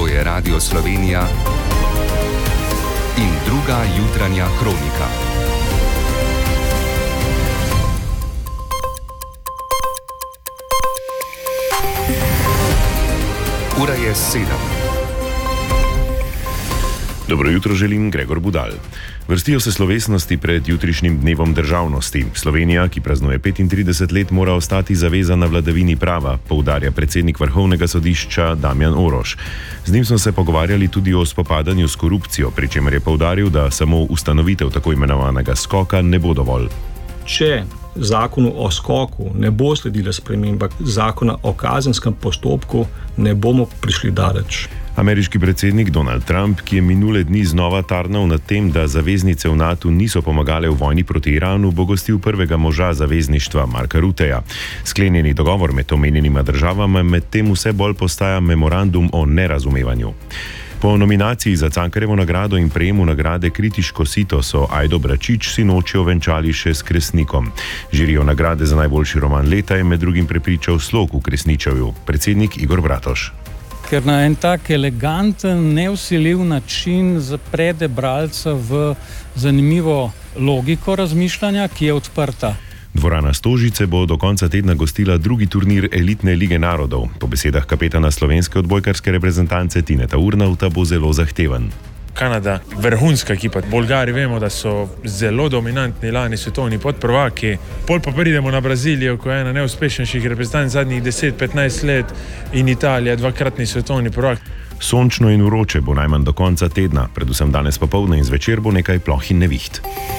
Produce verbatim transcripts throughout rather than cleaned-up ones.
To je Radio Slovenija in druga jutranja kronika. Ura je sedem. Dobro jutro želim, Gregor Budal. Vrstijo se slovesnosti pred jutrišnjim dnevom državnosti. Slovenija, ki praznuje petintrideset let, mora ostati zavezana vladavini prava, poudarja predsednik Vrhovnega sodišča Damjan Oroš. Z njim smo se pogovarjali tudi o spopadanju s korupcijo, pri čemer je poudaril, da samo ustanovitev tako imenovanega skoka ne bo dovolj. Če zakonu o skoku ne bo sledila sprememba zakona o kazenskem postopku, ne bomo prišli daleč. Ameriški predsednik Donald Trump, ki je minule dni znova tarnal nad tem, da zaveznice v natu niso pomagale v vojni proti Iranu, bo gostil prvega moža zavezništva Marka Rutteja. Sklenjeni dogovor med omenjenima državama medtem vse bolj postaja memorandum o nerazumevanju. Po nominaciji za Cankarjevo nagrado in prejemu nagrade Kritiško sito so Ajdo Bračič sinoči ovenčali še s Kresnikom. Žirijo nagrade za najboljši roman leta je med drugim prepričal Slog v Kresničevju, predsednik Igor Bratož. Ker na en tak eleganten, nevsiljiv način zaprede bralca v zanimivo logiko razmišljanja, ki je odprta. Dvorana Stožice bo do konca tedna gostila drugi turnir elitne lige narodov. Po besedah kapetana slovenske odbojkarske reprezentance Tineta Urnauta bo zelo zahteven. Kanada, vrhunska ekipa. Bolgari vemo, da so zelo dominantni, lani svetovni podprvaki. Pol pa pridemo na Brazilijo, ko je ena neuspešnejših reprezentanc zadnjih deset petnajst let, in Italija, dvakratni svetovni prvak. Sončno in vroče bo najmanj do konca tedna, predvsem danes popoldne in zvečer bo nekaj ploh in neviht.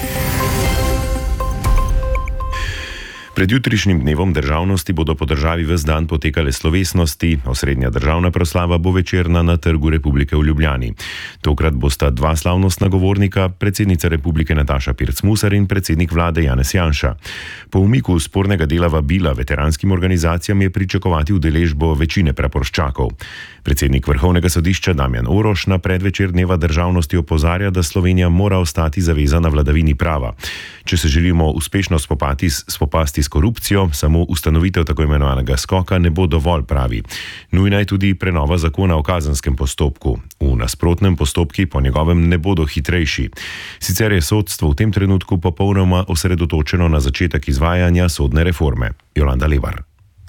Pred jutrišnjim dnevom državnosti bodo po državi ves dan potekale slovesnosti, osrednja državna proslava bo večerna na Trgu Republike v Ljubljani. Tokrat bosta dva slavnostna govornika, predsednica Republike Nataša Pirc-Musar in predsednik vlade Janez Janša. Po umiku spornega dela vabila veteranskim organizacijam je pričakovati udeležbo večine praporščakov. Predsednik Vrhovnega sodišča Damjan Oroš na predvečer dneva državnosti opozarja, da Slovenija mora ostati zavezana vladavini prava. Če se želimo uspešno spopati, spopasti s korupcijo, samo ustanovitev tako imenovanega skoka ne bo dovolj, pravi. Nujna je tudi prenova zakona o kazenskem postopku. V nasprotnem postopki po njegovem ne bodo hitrejši. Sicer je sodstvo v tem trenutku popolnoma osredotočeno na začetek izvajanja sodne reforme. Jolanda Levar.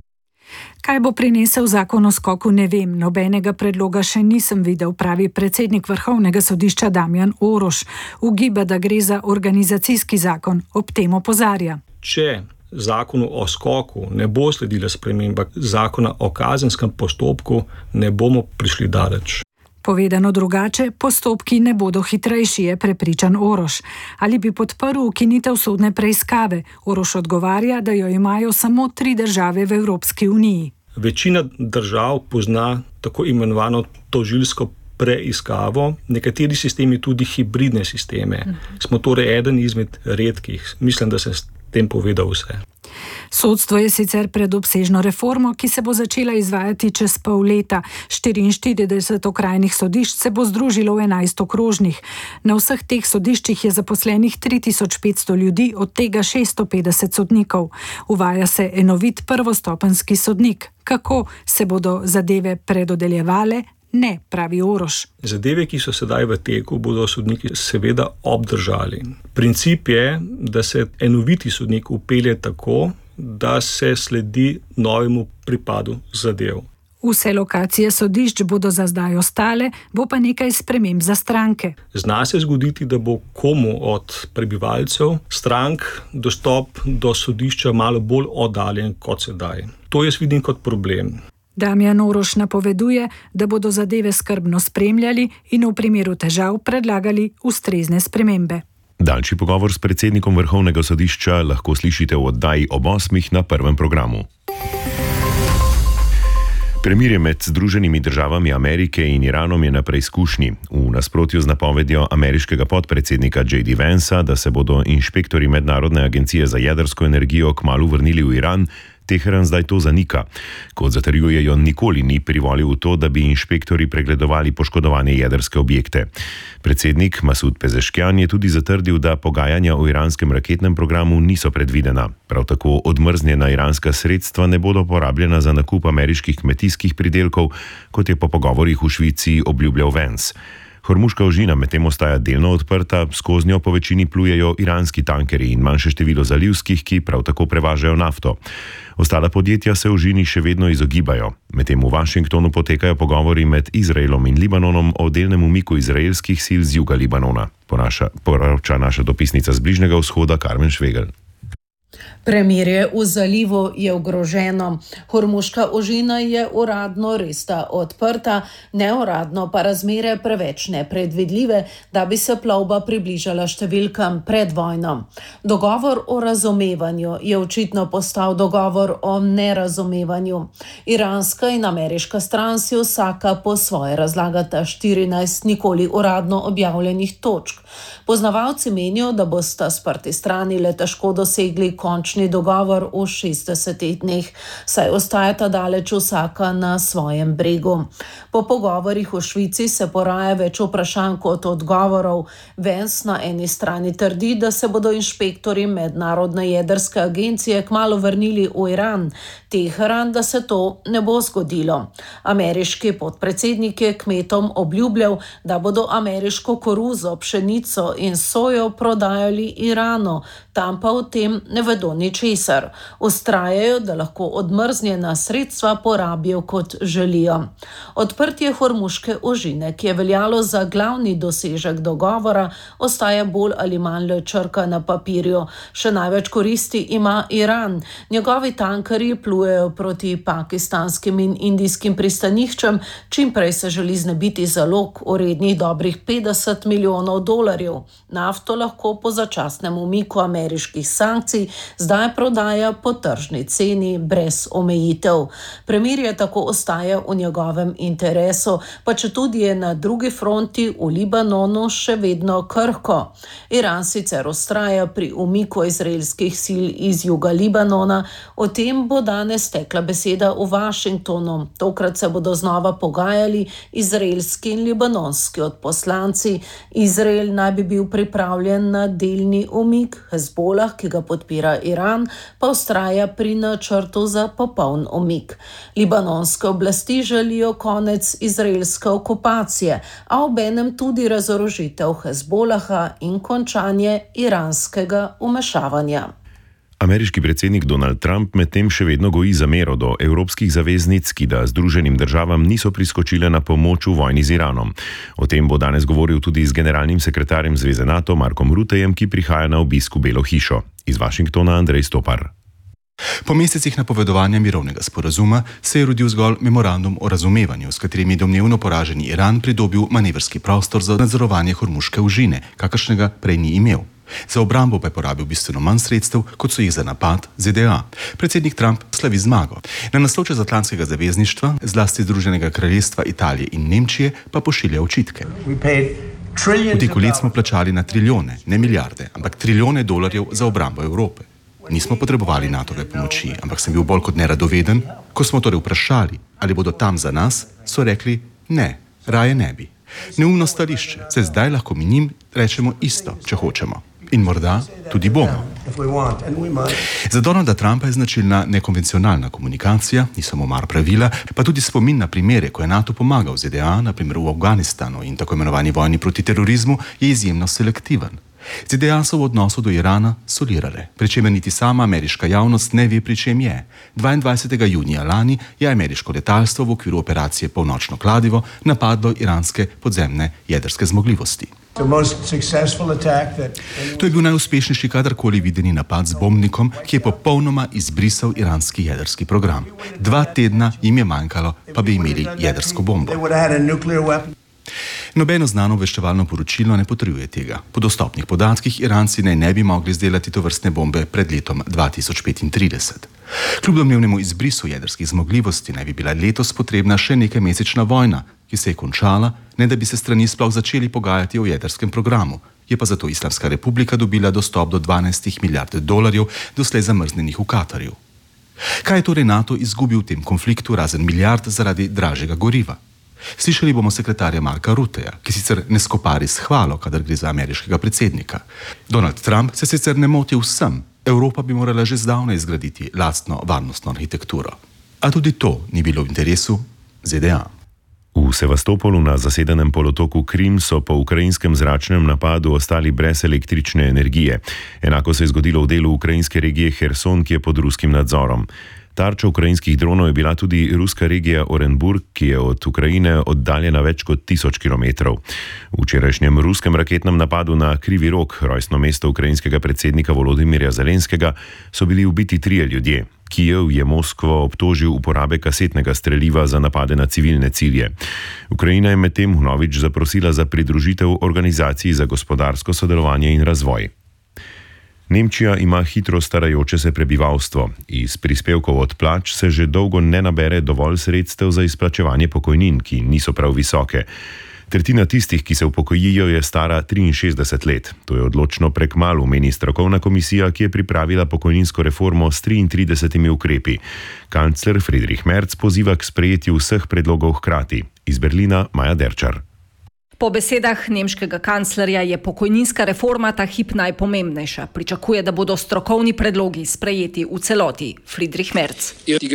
Kaj bo prinesel zakon o skoku, ne vem. Nobenega predloga še nisem videl, pravi predsednik Vrhovnega sodišča Damjan Oroš. Ugiba, da gre za organizacijski zakon, ob tem opozarja. Če zakonu o skoku ne bo sledila sprememba zakona o kazenskem postopku, ne bomo prišli daleč. Povedano drugače, postopki ne bodo hitrejši, je prepričan Oroš. Ali bi podprl ukinitev sodne preiskave? Oroš odgovarja, da jo imajo samo tri države v Evropski uniji. Večina držav pozna tako imenovano tožilsko preiskavo, nekateri sistemi tudi hibridne sisteme. Smo torej eden izmed redkih. Mislim, da sem s tem povedal vse. Sodstvo je sicer pred obsežno reformo, ki se bo začela izvajati čez pol leta. štiriinštirideset okrajnih sodišč se bo združilo v enajst okrožnih. Na vseh teh sodiščih je zaposlenih tri tisoč petsto ljudi, od tega šeststo petdeset sodnikov. Uvaja se enovit prvostopenjski sodnik. Kako se bodo zadeve predodeljevale? Ne, pravi Oroš. Zadeve, ki so sedaj v teku, bodo sodniki seveda obdržali. Princip je, da se enoviti sodnik upelje tako, da se sledi novemu pripadu zadev. Vse lokacije sodišč bodo za zdaj ostale, bo pa nekaj sprememb za stranke. Zna se zgoditi, da bo komu od prebivalcev strank dostop do sodišča malo bolj oddaljen kot sedaj. To jaz vidim kot problem. Damjan Oroš napoveduje, da bodo zadeve skrbno spremljali in v primeru težav predlagali ustrezne spremembe. Daljši pogovor s predsednikom Vrhovnega sodišča lahko slišite v oddaji ob osmih na prvem programu. Premirje med Združenimi državami Amerike in Iranom je na preizkušnji. V nasprotju z napovedjo ameriškega podpredsednika J D Vansa, da se bodo inšpektori Mednarodne agencije za jedrsko energijo kmalu vrnili v Iran, Teheran zdaj to zanika. Kot zatrjujejo, nikoli ni privolil v to, da bi inšpektori pregledovali poškodovane jedrske objekte. Predsednik Masud Pezeškian je tudi zatrdil, da pogajanja o iranskem raketnem programu niso predvidena. Prav tako odmrznjena iranska sredstva ne bodo porabljena za nakup ameriških kmetijskih pridelkov, kot je po pogovorih v Švici obljubljal Vance. Hormuška ožina medtem ostaja delno odprta, skozi njo po večini plujejo iranski tankerji in manjše število zalivskih, ki prav tako prevažajo nafto. Ostala podjetja se ožini še vedno izogibajo. Medtem v Washingtonu potekajo pogovori med Izraelom in Libanonom o delnem umiku izraelskih sil z juga Libanona, poroča naša dopisnica z Bližnjega vzhoda Karmen Švegel. Premirje v zalivu je ogroženo. Hormuška ožina je uradno res da odprta, neuradno pa razmere preveč nepredvidljive, da bi se plovba približala številkam pred vojno. Dogovor o razumevanju je očitno postal dogovor o nerazumevanju. Iranska in ameriška stran si vsaka po svoje razlagata štirinajst nikoli uradno objavljenih točk. Poznavalci menijo, da bosta sprti strani le težko dosegli končni dogovor v šestdesetih dneh, saj ostajata daleč vsaka na svojem bregu. Po pogovorih v Švici se poraja več vprašanj kot odgovorov. Vance na eni strani trdi, da se bodo inšpektori Mednarodne jedrske agencije kmalu vrnili v Iran, Teheran, da se to ne bo zgodilo. Ameriški podpredsednik je kmetom obljubljal, da bodo ameriško koruzo, pšenico in sojo prodajali Iranu, tam pa o tem ne vedo ničesar. Vztrajajo, da lahko odmrznjena sredstva porabijo kot želijo. Odprtje hormuške ožine, ki je veljalo za glavni dosežek dogovora, ostaja bolj ali manj le črka na papirju. Še največ koristi ima Iran. Njegovi tankerji plujejo proti pakistanskim in indijskim pristaniščem, čim prej se želi znebiti zalog vrednih dobrih petdeset milijonov dolarjev. Nafto lahko po začasnem umiku ameriških sankcij zdaj prodaja po tržni ceni brez omejitev. Premirje tako ostaja v njegovem interesu, pa četudi je na drugi fronti v Libanonu še vedno krhko. Iran sicer vztraja pri umiku izraelskih sil iz juga Libanona, o tem bo danes tekla beseda v Washingtonu. Tokrat se bodo znova pogajali izraelski in libanonski odposlanci. Izrael naj bi bil pripravljen na delni umik, Hezbolah, ki ga podpira Iran, pa vztraja pri načrtu za popoln umik. Libanonske oblasti želijo konec izraelske okupacije, a obenem tudi razorožitev Hezbolaha in končanje iranskega vmešavanja. Ameriški predsednik Donald Trump medtem še vedno goji zamero do evropskih zaveznic, ki da Združenim državam niso priskočile na pomoč v vojni z Iranom. O tem bo danes govoril tudi z generalnim sekretarjem Zveze NATO Markom Ruttejem, ki prihaja na obisk v Belo hišo. Iz Washingtona Andrej Stopar. Po mesecih napovedovanja mirovnega sporazuma se je rodil zgolj memorandum o razumevanju, s katerim je domnevno poraženi Iran pridobil manevrski prostor za nadzorovanje hormuške ožine, kakršnega prej ni imel. Za obrambo pa je porabil bistveno manj sredstev, kot so jih za napad Z D A. Predsednik Trump slavi zmago. Na naslov čezatlantskega zavezništva, zlasti Združenega kraljestva, Italije in Nemčije, pa pošilja očitke. V teku let smo plačali na trilijone, ne milijarde, ampak trilijone dolarjev za obrambo Evrope. Nismo potrebovali NATO-ve pomoči, ampak sem bil bolj kot neradoveden. Ko smo torej vprašali, ali bodo tam za nas, so rekli ne, raje ne bi. Neumno stališče, se zdaj lahko mi njim rečemo isto, če hočemo. In morda tudi bomo. Za Donalda Trumpa je značilna nekonvencionalna komunikacija, ni samo mar pravila, pa tudi spomin na primere, ko je NATO pomagal Z D A, na primer v Afganistanu in tako imenovani vojni proti terorizmu, je izjemno selektiven. Z D A so v odnosu do Irana solirale, pri čemer niti sama ameriška javnost ne ve, pri čem je. dvaindvajsetega junija lani je ameriško letalstvo v okviru operacije Polnočno kladivo napadlo iranske podzemne jedrske zmogljivosti. To je bil najuspešnejši kadarkoli videni napad z bombnikom, ki je popolnoma izbrisal iranski jedrski program. Dva tedna jim je manjkalo, pa bi imeli jedrsko bombo. Nobeno znano obveščevalno poročilo ne potrjuje tega. Po dostopnih podatkih Iranci naj ne bi mogli izdelati tovrstne bombe pred letom dva tisoč petintrideset. Kljub domnevnemu izbrisu jedrskih zmogljivosti naj bi bila letos potrebna še nekaj mesečna vojna, ki se je končala, ne da bi se strani sploh začeli pogajati o jedrskem programu. Je pa zato Islamska republika dobila dostop do dvanajst milijard dolarjev doslej zamrznjenih v Katarju. Kaj je torej NATO izgubil v tem konfliktu razen milijard zaradi dražjega goriva? Slišali bomo sekretarja Marka Rutteja, ki sicer ne skopari s hvalo, kadar gre za ameriškega predsednika. Donald Trump se sicer ne moti vsem, Evropa bi morala že zdavnaj zgraditi lastno varnostno arhitekturo. A tudi to ni bilo v interesu Z D A. V Sevastopolu na zasedenem polotoku Krim so po ukrajinskem zračnem napadu ostali brez električne energije. Enako se je zgodilo v delu ukrajinske regije Herson, ki je pod ruskim nadzorom. Tarča ukrajinskih dronov je bila tudi ruska regija Orenburg, ki je od Ukrajine oddaljena več kot tisoč kilometrov. V včerajšnjem ruskem raketnem napadu na Krivi Rog, rojstno mesto ukrajinskega predsednika Volodimirja Zelenskega, so bili ubiti trije ljudje. Kijev je Moskvo obtožil uporabe kasetnega streliva za napade na civilne cilje. Ukrajina je medtem vnovič zaprosila za pridružitev organizaciji za gospodarsko sodelovanje in razvoj. Nemčija ima hitro starajoče se prebivalstvo. Iz prispevkov od plač se že dolgo ne nabere dovolj sredstev za izplačevanje pokojnin, ki niso prav visoke. Tretjina tistih, ki se upokojijo, je stara triinšestdeset let. To je odločno prekmalu, meni strokovna komisija, ki je pripravila pokojninsko reformo s triintridesetimi ukrepi. Kancler Friedrich Merz poziva k sprejetju vseh predlogov hkrati. Iz Berlina Maja Derčar. Po besedah nemškega kanclerja je pokojninska reforma ta hip najpomembnejša. Pričakuje, da bodo strokovni predlogi sprejeti v celoti. Friedrich Merz.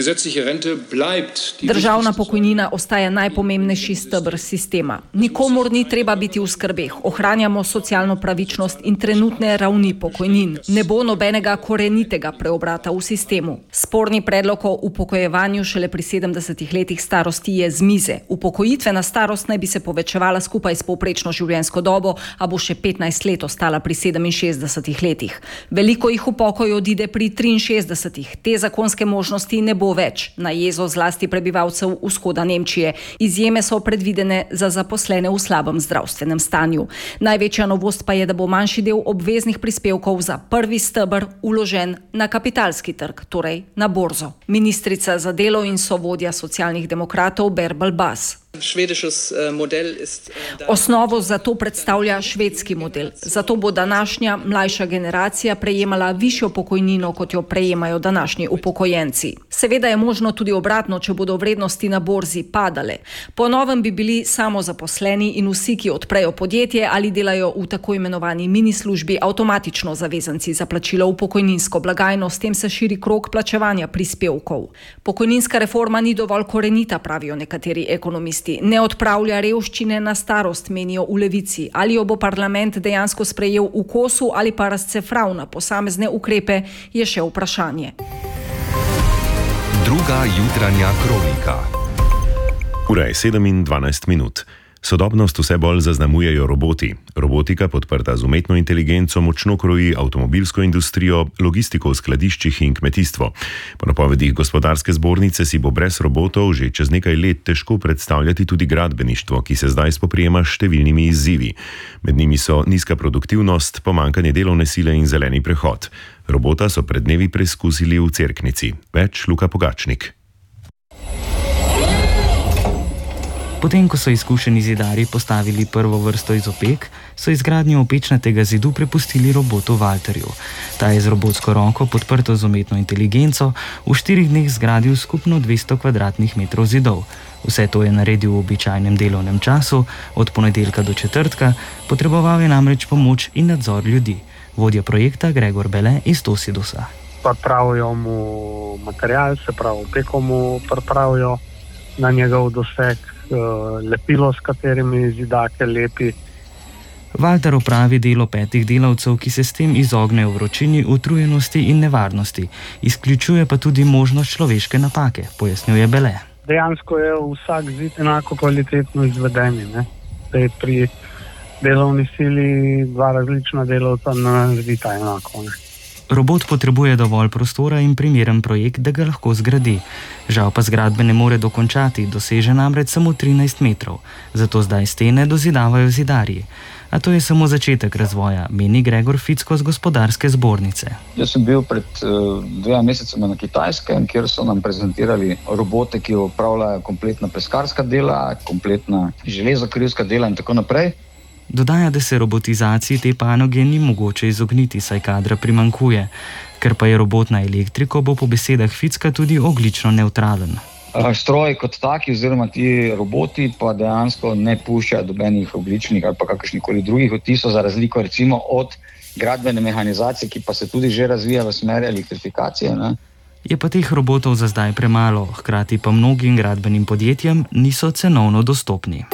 Državna pokojnina ostaja najpomembnejši steber sistema. Nikomur ni treba biti v skrbeh. Ohranjamo socialno pravičnost in trenutne ravni pokojnin. Ne bo nobenega korenitega preobrata v sistemu. Sporni predlog o upokojevanju šele pri sedemdesetih letih starosti je z mize. Upokojitvena starost naj bi se povečevala skupaj s povprečno življenjsko dobo, a bo še petnajst let ostala pri sedeminšestdesetih letih. Veliko jih v pokoj odide pri triinšestdesetih. Te zakonske možnosti ne bo več. Na jezo zlasti prebivalcev vzhoda Nemčije. Izjeme so predvidene za zaposlene v slabem zdravstvenem stanju. Največja novost pa je, da bo manjši del obveznih prispevkov za prvi steber vložen na kapitalski trg, torej na borzo. Ministrica za delo in sovodja socialnih demokratov Bärbel Bas. Osnovo za to predstavlja švedski model. Zato bo današnja mlajša generacija prejemala višjo pokojnino, kot jo prejemajo današnji upokojenci. Seveda je možno tudi obratno, če bodo vrednosti na borzi padale. Po novem bi bili samozaposleni in vsi, ki odprejo podjetje ali delajo v tako imenovani mini službi, avtomatično zavezanci za plačilo v pokojninsko blagajno, s tem se širi krog plačevanja prispevkov. Pokojninska reforma ni dovolj korenita, pravijo nekateri ekonomisti. Ne odpravlja revščine na starost, menijo v Levici. Ali jo bo parlament dejansko sprejel v kosu ali pa razcefral na posamezne ukrepe, je še vprašanje. Druga jutranja kronika. Ura je sedem in dvanajst minut. Sodobnost vse bolj zaznamujejo roboti. Robotika, podprta z umetno inteligenco, močno kroji avtomobilsko industrijo, logistiko v skladiščih in kmetijstvo. Po napovedih gospodarske zbornice si bo brez robotov že čez nekaj let težko predstavljati tudi gradbeništvo, ki se zdaj spoprijema s številnimi izzivi. Med njimi so nizka produktivnost, pomanjkanje delovne sile in zeleni prehod. Robota so pred dnevi preizkusili v Cerknici. Več Luka Pogačnik. Potem, ko so izkušeni zidarji postavili prvo vrsto izopek, so izgradnjo opečnatega zidu prepustili robotu Walterju. Ta je z robotsko roko, podprto z umetno inteligenco, v štirih dneh zgradil skupno dvesto kvadratnih metrov zidov. Vse to je naredil v običajnem delovnem času, od ponedeljka do četrtka, potreboval je namreč pomoč in nadzor ljudi. Vodja projekta Gregor Bele iz Tosidusa. Pripravijo mu material, se pravi, opeko mu pripravijo na njegov doseg, lepilo, s katerimi zidake lepi. Walter opravi delo petih delavcev, ki se s tem izognejo vročini, utrujenosti in nevarnosti. Izključuje pa tudi možnost človeške napake, pojasnjuje Bele. Dejansko je vsak zid enako kvalitetno izvedeni. Ne? Pri delovni sili dva različna delavca naredita enako. Ne? Robot potrebuje dovolj prostora in primeren projekt, da ga lahko zgradi. Žal pa zgradbe ne more dokončati, doseže namreč samo trinajst metrov. Zato zdaj stene dozidavajo zidarji. A to je samo začetek razvoja, meni Gregor Ficko z gospodarske zbornice. Jaz sem bil pred uh, dvema mesecema na Kitajskem, kjer so nam prezentirali robote, ki opravljajo kompletna peskarska dela, kompletna železokrivska dela in tako naprej. Dodaja, da se robotizaciji te panoge ni mogoče izogniti, saj kadra primankuje. Ker pa je robot na elektriko, bo po besedah Ficka tudi ogljično nevtralen. Stroji kot taki oziroma ti roboti pa dejansko ne puščajo dobenih ogljičnih ali pa kakršnikoli drugih odtisov, za razliko recimo od gradbene mehanizacije, ki pa se tudi že razvija v smeri elektrifikacije. Ne? Je pa teh robotov za zdaj premalo, hkrati pa mnogim gradbenim podjetjem niso cenovno dostopni.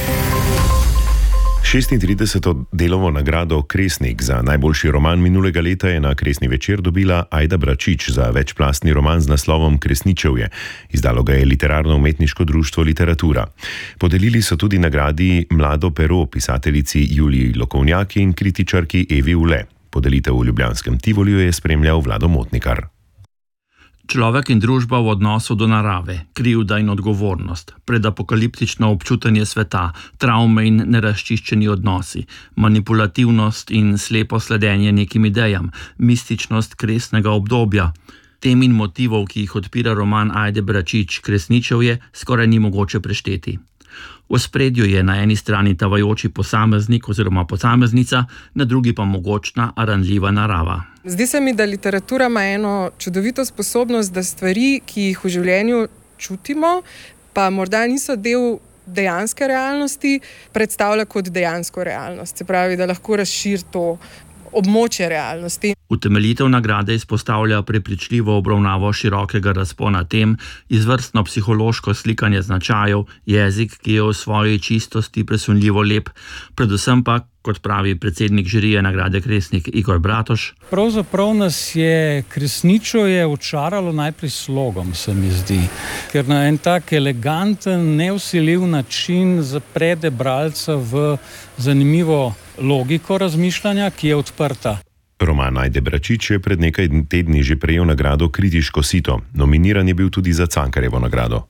šestintrideseto Delovo nagrado Kresnik za najboljši roman minulega leta je na Kresni večer dobila Ajda Bračič za večplastni roman z naslovom Kresničevje. Izdalo ga je Literarno-umetniško društvo Literatura. Podelili so tudi nagradi Mlado pero pisateljici Juliji Lokovnjaki in kritičarki Evi Ule. Podelitev v ljubljanskem Tivoliju je spremljal Vlado Motnikar. Človek in družba v odnosu do narave, krivda in odgovornost, predapokaliptično občutanje sveta, travme in nerazčiščeni odnosi, manipulativnost in slepo sledenje nekim idejam, mističnost kresnega obdobja. Tem in motivov, ki jih odpira roman Ajde Bračič Kresničevje, skoraj ni mogoče prešteti. V ospredju je na eni strani tavajoči posameznik oziroma posameznica, na drugi pa mogočna, a ranljiva narava. Zdi se mi, da literatura ima eno čudovito sposobnost, da stvari, ki jih v življenju čutimo, pa morda niso del dejanske realnosti, predstavlja kot dejansko realnost. Se pravi, da lahko razširi to območje realnosti. Utemeljitev nagrade izpostavlja prepričljivo obravnavo širokega razpona tem, izvrstno psihološko slikanje značajev, jezik, ki je v svoji čistosti presunljivo lep, predvsem pa, kot pravi predsednik žirije nagrade Kresnik Igor Bratoš. Pravzaprav nas je Kresničevje očaralo najprej slogom, se mi zdi, ker na en tak eleganten, nevsiljiv način zaprede bralca v zanimivo logiko razmišljanja, ki je odprta. Roman Ajde Bračič je pred nekaj tedni že prejel nagrado Kritiško sito. Nominiran je bil tudi za Cankarjevo nagrado.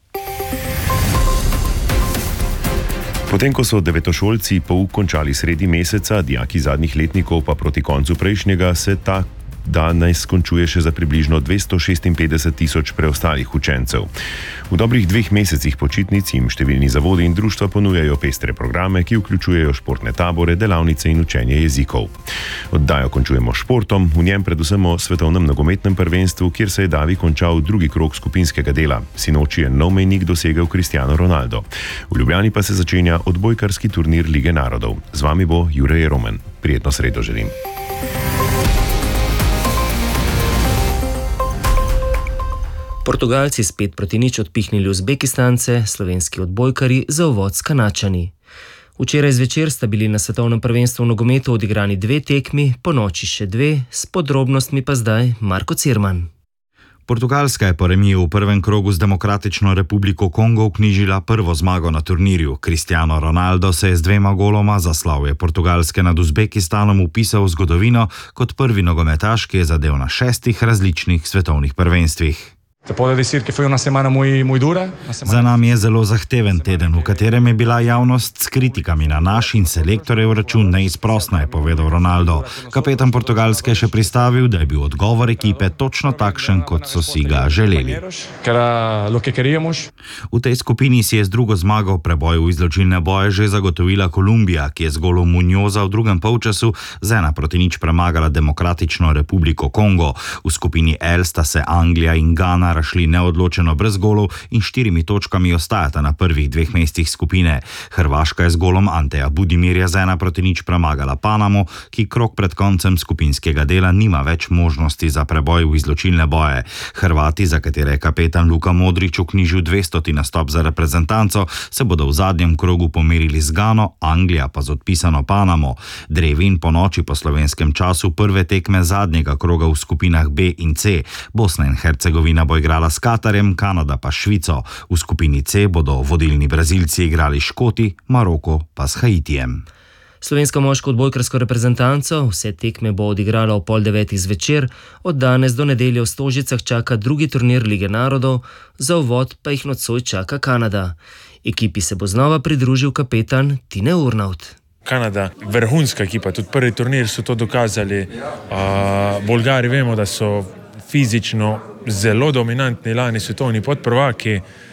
Potem, ko so devetošolci pouk končali sredi meseca, dijaki zadnjih letnikov pa proti koncu prejšnjega, se ta danes končuje še za približno dvesto šestinpetdeset tisoč preostalih učencev. V dobrih dveh mesecih počitnic jim številni zavodi in društva ponujajo pestre programe, ki vključujejo športne tabore, delavnice in učenje jezikov. Oddajo končujemo športom, v njem predvsem o svetovnem nogometnem prvenstvu, kjer se je davi končal drugi krog skupinskega dela. Sinoči je nov mejnik dosegel Cristiano Ronaldo. V Ljubljani pa se začenja odbojkarski turnir Lige narodov. Z vami bo Jure Roman. Prijetno sredo želim. Portugalci spet proti nič odpihnili Uzbekistance, slovenski odbojkari za uvod s Kanačani. Včeraj zvečer sta bili na svetovnem prvenstvu v nogometu odigrani dve tekmi, ponoči še dve, s podrobnostmi pa zdaj Marko Cirman. Portugalska je po remiju v prvem krogu z Demokratično republiko Kongo vknjižila prvo zmago na turnirju. Cristiano Ronaldo se je z dvema goloma za slavje Portugalske nad Uzbekistanom vpisal v zgodovino kot prvi nogometaš, ki je zadel na šestih različnih svetovnih prvenstvih. Za nami je zelo zahteven teden, v katerem je bila javnost s kritikami na naš in selektorjev račun neizprosna, je povedal Ronaldo. Kapetan Portugalske je še pristavil, da je bil odgovor ekipe točno takšen, kot so si ga želeli. V tej skupini si je z drugo zmago preboj v izločilne boje že zagotovila Kolumbija, ki je z golom Munjoza v drugem polčasu z ena proti nič premagala Demokratično republiko Kongo. V skupini L sta se Anglija in Gana šli neodločeno brez golov in štirimi točkami ostajata na prvih dveh mestih skupine. Hrvaška je z golom Anteja Budimirja z ena proti nič premagala Panamo, ki krog pred koncem skupinskega dela nima več možnosti za preboj v izločilne boje. Hrvati, za katere je kapetan Luka Modrić vknjižil dvestoti nastop za reprezentanco, se bodo v zadnjem krogu pomerili z Gano, Anglija pa z odpisano Panamo. Drevin po noči po slovenskem času prve tekme zadnjega kroga v skupinah B in C. Bosna in Hercegovina bo igrala s Katarjem, Kanada pa Švico. V skupini C bodo vodilni Brazilci igrali Škoti, Maroko pa s Haitijem. Slovenska moška odbojkarsko reprezentanco vse tekme bo odigrala ob pol devetih zvečer, od danes do nedelje v Stožicah čaka drugi turnir Lige narodov, za uvod pa jih nocoj čaka Kanada. Ekipi se bo znova pridružil kapetan Tine Urnaut. Kanada, vrhunska ekipa, tudi prvi turnir so to dokazali. Uh, Bolgari vemo, da so fizično zelo dominantni, lani svetovni podprvaki.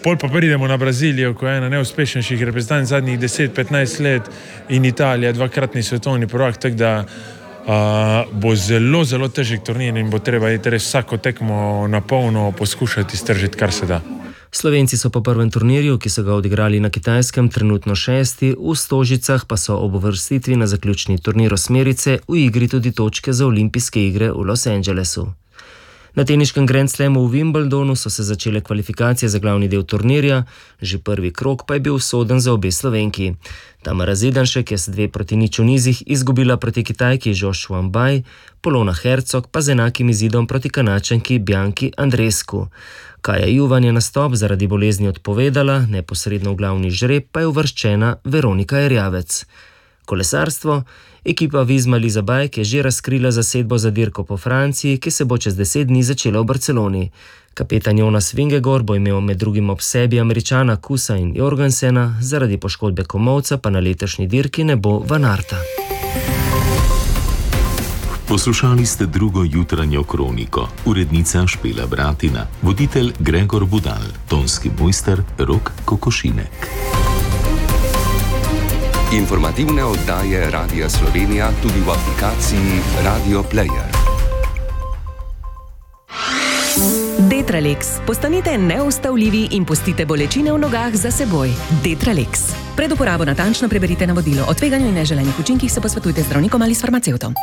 Pol pa pridemo na Brazilijo, ko je ena neuspešnejših reprezentanc zadnjih deset petnajst let in Italija, dvakratni svetovni prvak, tako da uh, bo zelo, zelo težek turnir in bo treba res vsako tekmo na polno poskušati stržiti, kar se da. Slovenci so po prvem turnirju, ki so ga odigrali na Kitajskem, trenutno šesti, v Stožicah pa so ob uvrstitvi na zaključni turnir osmerice v igri tudi točke za olimpijske igre v Los Angelesu. Na teniškem Grand Slamu v Wimbledonu so se začele kvalifikacije za glavni del turnirja, že prvi krog pa je bil usoden za obe Slovenki. Tamara Zidanšek je s dve proti nič v nizih izgubila proti Kitajki Zhou Shuangbai, Polona Hercog pa z enakim izidom proti Kanačanki Bianki Andreescu. Kaja Juvan je nastop zaradi bolezni odpovedala, neposredno v glavni žreb pa je uvrščena Veronika Erjavec. Kolesarstvo. Ekipa Visma Lease Bike je že razkrila zasedbo za dirko po Franciji, ki se bo čez deset dni začela v Barceloni. Kapetan Jonas Vingegaard bo imel med drugim ob sebi Američana Kusa in Jorgensena, zaradi poškodbe komolca pa na letošnji dirki ne bo Van Aerta. Poslušali ste drugo jutranjo kroniko, urednica Špela Bratina, voditelj Gregor Budal, tonski mojster Rok Kokošinek. Informativne oddaje Radia Slovenija tudi v aplikaciji Radio Player. Detralex. Postanite neustavljivi in pustite bolečine v nogah za seboj. Detralex. Pred uporabo natančno preberite navodilo. O tveganju in neželenih učinkih se posvetujte z zdravnikom ali s farmacevtom.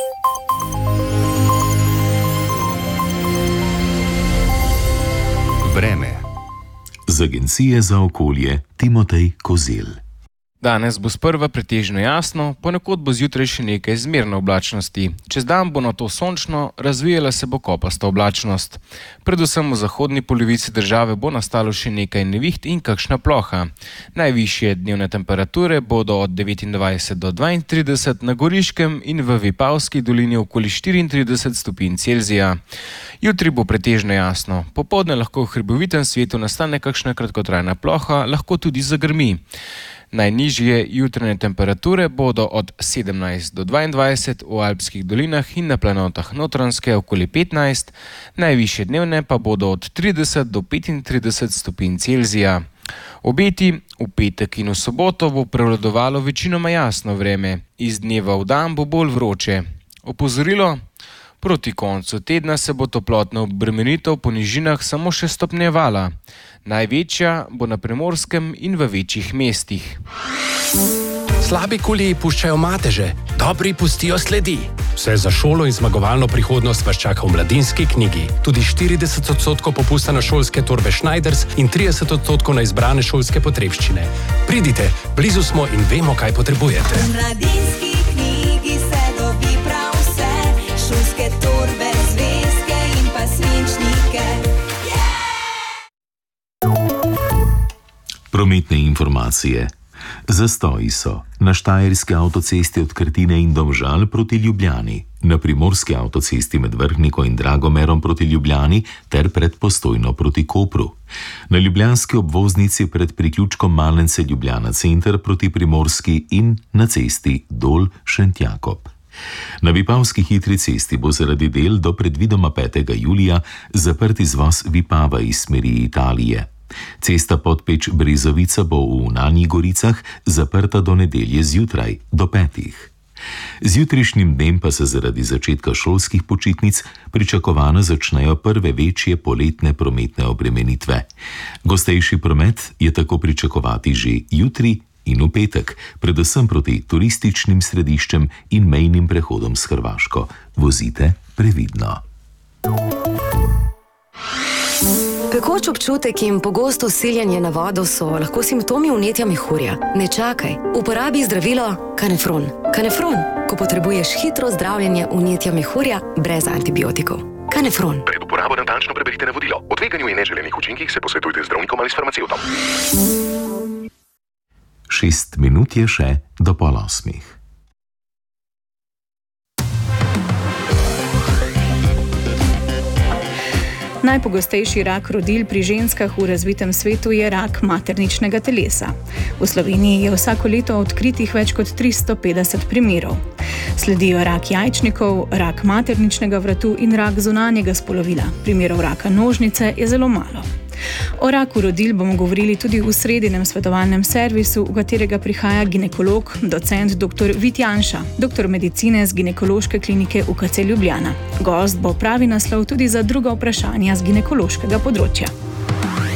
Vreme. Z Agencije za okolje Timotej Kozel. Danes bo sprva pretežno jasno, ponekod bo zjutraj še nekaj zmerne oblačnosti. Čez dan bo nato sončno, razvijala se bo kopasta oblačnost. Predvsem v zahodni polovici države bo nastalo še nekaj neviht in kakšna ploha. Najvišje dnevne temperature bodo od devetindvajset do dvaintrideset, na Goriškem in v Vipavski dolini okoli štiriintrideset stopinj Celzija. Jutri bo pretežno jasno. Popoldne lahko v hribovitem svetu nastane kakšna kratkotrajna ploha, lahko tudi zagrmi. Najnižje jutranje temperature bodo od sedemnajst do dvaindvajset, v alpskih dolinah in na planotah Notranjske okoli petnajst, najvišje dnevne pa bodo od trideset do petintrideset stopinj Celzija. Obeti v petek in v soboto bo prevladovalo večinoma jasno vreme, iz dneva v dan bo bolj vroče. Opozorilo: proti koncu tedna se bo toplotna obremenitev po nižinah samo še stopnjevala. Največja bo na Primorskem in v večjih mestih. Slabi kuliji puščajo mateže, dobri pustijo sledi. Vse za šolo in zmagovalno prihodnost vas čaka v Mladinski knjigi. Tudi štirideset odstotkov popusta na šolske torbe Schneiders in trideset odstotkov na izbrane šolske potrebščine. Pridite, blizu smo in vemo, kaj potrebujete. V Mladinski knjigi se dobi prav vse, šolske torbe, zvezke in pa svinčnike. Prometne informacije. Zastoji so na Štajerski avtocesti od Krtine in Domžal proti Ljubljani, na Primorski avtocesti med Vrhniko in Dragomerom proti Ljubljani ter pred Postojno proti Kopru, na Ljubljanski obvoznici pred priključkom Malence Ljubljana center proti Primorski in na cesti Dol Šentjakob. Na Vipavski hitri cesti bo zaradi del do predvidoma petega julija zaprt izvoz Vipava iz smeri Italije. Cesta Podpeč-Brezovica bo v Nanjih Goricah zaprta do nedelje zjutraj, do petih. Z jutrišnjim dnem pa se zaradi začetka šolskih počitnic pričakovano začnejo prve večje poletne prometne obremenitve. Gostejši promet je tako pričakovati že jutri in v petek, predvsem proti turističnim središčem in mejnim prehodom s Hrvaško. Vozite previdno. Pekoč občutek in pogosto siljenje na vodo so lahko simptomi vnetja mehurja. Ne čakaj, uporabi zdravilo Kanefron. Kanefron, ko potrebuješ hitro zdravljenje vnetja mehurja brez antibiotikov. Kanefron. Pred uporabo natančno preberite navodilo. O tveganju in neželenih učinkih se posvetujte z zdravnikom ali s farmacevtom. Šest minut je še do pol osmih. Najpogostejši rak rodil pri ženskah v razvitem svetu je rak materničnega telesa. V Sloveniji je vsako leto odkritih več kot tristo petdeset primerov. Sledijo rak jajčnikov, rak materničnega vratu in rak zunanjega spolovila. Primerov raka nožnice je zelo malo. O raku rodil bomo govorili tudi v sredinem svetovalnem servisu, v katerega prihaja ginekolog, docent dr. Vit Janša, doktor medicine z ginekološke klinike U K C Ljubljana. Gost bo pravi naslov tudi za druga vprašanja z ginekološkega področja.